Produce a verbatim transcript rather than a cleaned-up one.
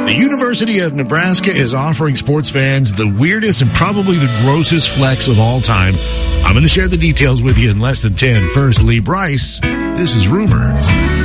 The University of Nebraska is offering sports fans the weirdest and probably the grossest flex of all time. I'm going to share the details with you in less than ten. First, Lee Bryce. This is Rumor.